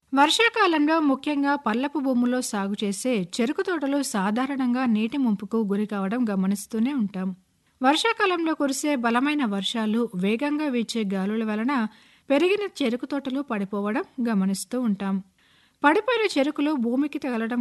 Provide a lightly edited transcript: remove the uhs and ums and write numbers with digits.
వర్షాకాలంలో ముఖ్యంగా పల్లపు భూముల్లో సాగు చేసే చెరుకు తోటలు సాధారణంగా నీటి ముంపుకు గురి కావడం గమనిస్తూనే ఉంటాం. వర్షాకాలంలో కురిసే బలమైన వర్షాలు, వేగంగా వీచే గాలుల వలన పెరిగిన చెరుకు తోటలు పడిపోవడం గమనిస్తూ ఉంటాం. పడిపోయిన చెరుకులు భూమికి తగలడం